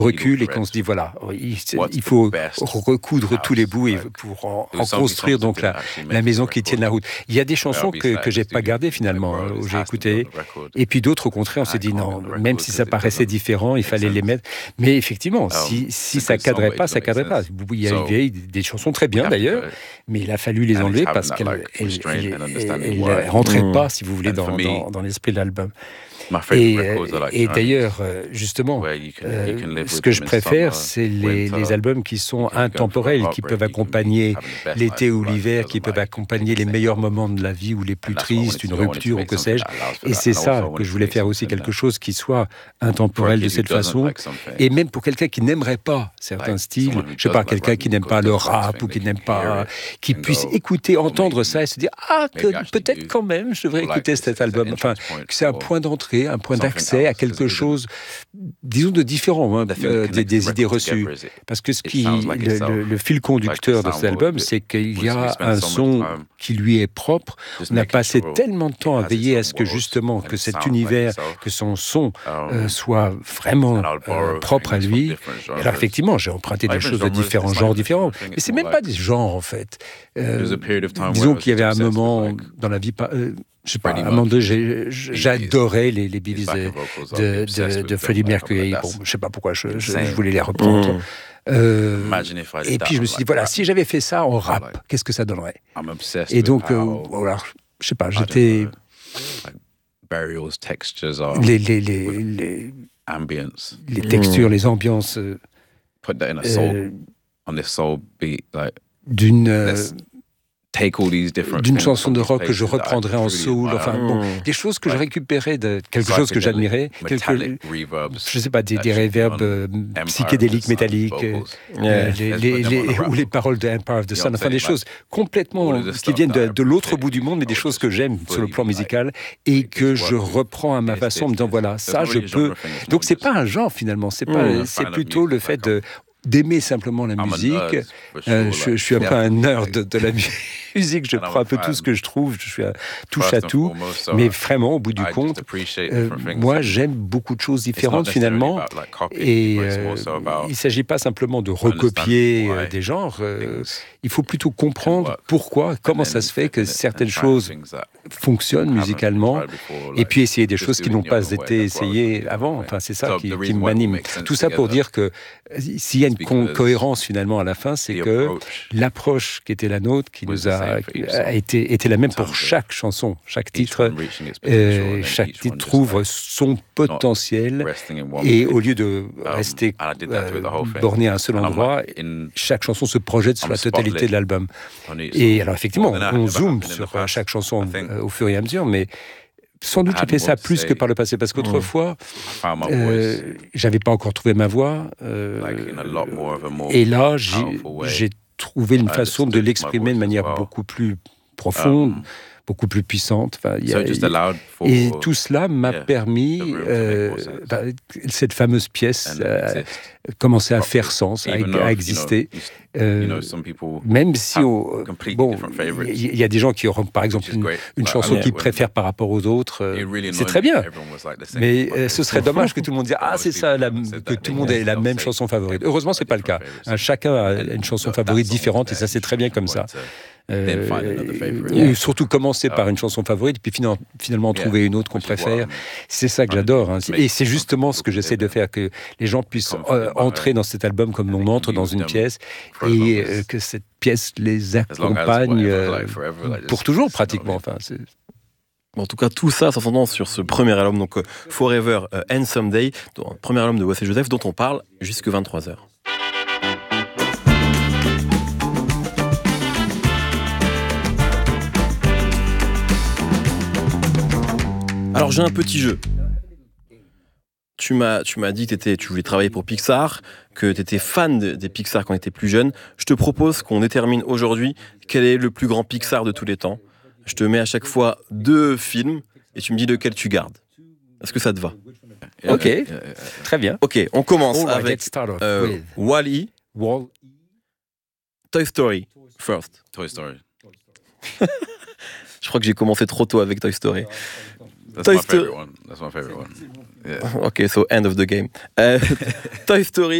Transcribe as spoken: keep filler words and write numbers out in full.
recule et qu'on se dit voilà, il, il faut recoudre tous les bouts et pour en, en construire donc la, la maison qui tienne la route. Il y a des chansons que que j'ai pas gardées finalement, hein, où j'ai écouté, et puis d'autres au contraire on s'est dit non, même si ça paraissait différent, il fallait les mettre. Mais effectivement, si si ça cadrait pas, ça cadrait pas. Il y avait des chansons très bien d'ailleurs, mais il a fallu les enlever parce qu'elles ne rentraient pas, si vous voulez, dans, dans, dans l'esprit de l'album. Et, et d'ailleurs, justement, euh, ce que je préfère, c'est les, les albums qui sont intemporels, qui peuvent accompagner l'été ou l'hiver, qui peuvent accompagner les meilleurs moments de la vie ou les plus tristes, une rupture ou que sais-je. Et c'est ça que je voulais faire aussi, quelque chose qui soit intemporel de cette façon. Et même pour quelqu'un qui n'aimerait pas certains styles, je sais pas, quelqu'un qui n'aime pas le rap ou qui n'aime pas, qui puisse écouter, entendre ça et se dire ah que peut-être quand même je devrais écouter cet album. Enfin, que c'est un point d'entrée, un point d'accès à quelque chose, disons, de différent, hein, euh, des, des idées reçues. Parce que ce qui, le, le, le fil conducteur de cet album, c'est qu'il y a un son qui lui est propre. On a passé tellement de temps à veiller à ce que justement, que cet univers, que son son euh, soit vraiment euh, propre à lui. Alors effectivement, j'ai emprunté des choses de différents genres différents, mais c'est même pas des genres en fait. Euh, disons qu'il y avait un moment dans la vie... Euh, je sais pas, à un moment donné, j'ai, j'adorais les, les Bee Gees de, de, de, de Freddie Mercury. Bon, je sais pas pourquoi, je, je, je voulais les reprendre. Mmh. Euh, et puis je me suis dit, voilà, si j'avais fait ça en rap, qu'est-ce que ça donnerait? Et donc, euh, voilà, je sais pas, j'étais... Les, les, les, les, les textures, les ambiances... Euh, d'une... Euh, d'une chanson de rock que je reprendrais en soul, enfin bon, des choses que je récupérais de quelque chose que j'admirais, quelque, je sais pas, des, des reverbs euh, psychédéliques, métalliques, euh, les, les, les, ou les paroles de Empire of the Sun, enfin des choses complètement qui viennent de, de l'autre bout du monde, mais des choses que j'aime sur le plan musical et que je reprends à ma façon en me disant voilà, ça je peux. Donc c'est pas un genre finalement, c'est pas, c'est plutôt le fait de d'aimer simplement la musique. Euh, je, je suis un peu un nerd de, de la musique, je prends un peu tout ce que je trouve, je suis à touche à tout, mais vraiment, au bout du compte, euh, moi, j'aime beaucoup de choses différentes finalement, et euh, il ne s'agit pas simplement de recopier euh, des genres, euh, il faut plutôt comprendre pourquoi, comment ça se fait que certaines choses fonctionnent musicalement, et puis essayer des choses qui n'ont pas été essayées avant, enfin, c'est ça qui, qui m'anime. Tout ça pour dire que s'il y a une co- cohérence finalement à la fin, c'est que l'approche qui était la nôtre, qui nous a, a été, était la même pour chaque chanson, chaque titre, euh, chaque titre trouve son potentiel, et au lieu de rester euh, borné à un seul endroit, chaque chanson se projette sur la totalité de l'album. Et alors effectivement, on zoome sur chaque chanson euh, au fur et à mesure, mais sans doute j'ai fait ça plus que par le passé, parce qu'autrefois, euh, j'avais pas encore trouvé ma voix, euh, et là, j'ai, j'ai trouvé une façon de l'exprimer de manière beaucoup plus profonde, beaucoup plus puissante. Enfin, y a, et tout cela m'a permis, euh, bah, cette fameuse pièce a commencé à faire sens, à, à exister. Euh, même si, on, bon, il y a des gens qui auront, par exemple, une, une chanson qu'ils préfèrent par rapport aux autres, euh, c'est très bien. Mais euh, ce serait dommage que tout le monde dise ah c'est ça, la, que tout le monde ait la même chanson favorite. Heureusement, c'est pas le cas. Hein, chacun a une chanson favorite différente, et ça c'est très bien comme ça. Euh, et surtout commencer par une chanson favorite, puis finalement, finalement trouver une autre qu'on préfère. C'est ça que j'adore. Hein. Et c'est justement ce que j'essaie de faire, que les gens puissent euh, entrer dans cet album comme on entre dans une pièce, et euh, que cette pièce les accompagne euh, pour toujours pratiquement. Enfin, c'est... En tout cas, tout ça s'entend sur ce premier album, donc uh, Forever uh, and Someday, donc, premier album de Wesley Joseph, dont on parle jusque vingt-trois heures. Alors j'ai un petit jeu. Tu m'as, tu m'as dit que t'étais, tu voulais travailler pour Pixar, que tu étais fan de, des Pixar quand tu étais plus jeune. Je te propose qu'on détermine aujourd'hui quel est le plus grand Pixar de tous les temps. Je te mets à chaque fois deux films et tu me dis lequel tu gardes. Est-ce que ça te va? Ok, très bien. Ok, on commence right, avec euh, Wall-E, Wall. Toy Story first. Toy Story. Je crois que j'ai commencé trop tôt avec Toy Story. That's Toy my Story. favorite one. That's my favorite one. Ok, so end of the game. Euh, Toy Story.